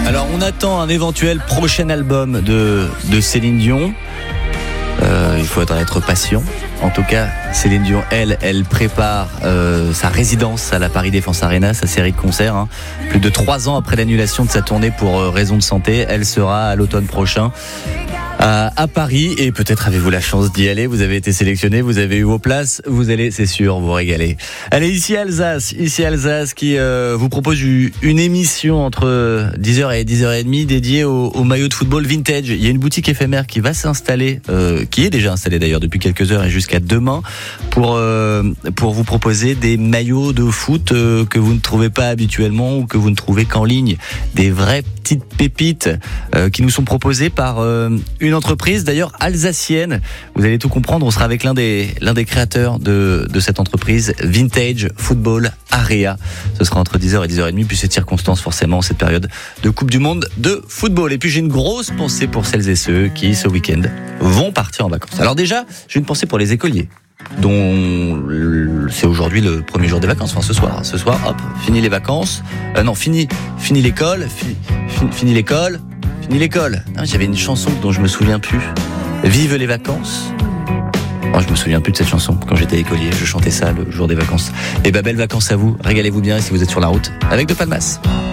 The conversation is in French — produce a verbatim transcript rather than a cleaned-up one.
Alors on attend un éventuel prochain album de, de Céline Dion. Euh, il faudra être patient. En tout cas, Céline Dion, elle, elle prépare euh, sa résidence à la Paris Défense Arena, sa série de concerts. Hein. Plus de trois ans après l'annulation de sa tournée pour euh, raison de santé, elle sera à l'automne prochain à, à Paris. Et peut-être avez-vous la chance d'y aller. Vous avez été sélectionné, vous avez eu vos places. Vous allez, c'est sûr, vous régaler. Allez, ici Alsace, ici Alsace qui euh, vous propose une émission entre dix heures et dix heures trente dédiée au, au maillot de football vintage. Il y a une boutique éphémère qui va s'installer, euh, qui est déjà installée d'ailleurs depuis quelques heures et jusqu'à demain pour euh, pour vous proposer des maillots de foot euh, que vous ne trouvez pas habituellement ou que vous ne trouvez qu'en ligne. Des vraies petites pépites euh, qui nous sont proposées par euh, une entreprise d'ailleurs alsacienne. Vous allez tout comprendre. On sera avec l'un des l'un des créateurs de de cette entreprise, Vintage Football Area. Ce sera entre dix heures et dix heures trente, puis cette circonstance forcément, cette période de Coupe du Monde de football. Et puis j'ai une grosse pensée pour celles et ceux qui ce week-end vont partir en vacances. Alors déjà, j'ai une pensée pour les écoliers, dont c'est aujourd'hui le premier jour des vacances, enfin ce soir. Ce soir, hop, fini les vacances. Euh, non, fini, fini l'école, fini, fini, fini l'école, fini l'école. Ah, j'avais une chanson dont je me souviens plus. Vive les vacances. Oh, je me souviens plus de cette chanson. Quand j'étais écolier, je chantais ça le jour des vacances. Et bah, belles vacances à vous. Régalez-vous bien si vous êtes sur la route avec De Palmas.